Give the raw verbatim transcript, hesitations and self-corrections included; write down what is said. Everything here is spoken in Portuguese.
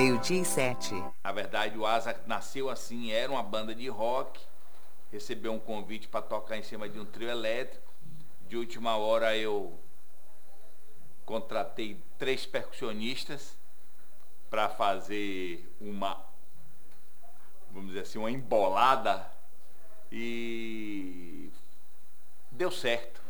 Meio-dia e sete. Na verdade, o Asa nasceu assim, era uma banda de rock, recebeu um convite para tocar em cima de um trio elétrico. De última hora eu contratei três percussionistas para fazer uma, vamos dizer assim, uma embolada, e deu certo.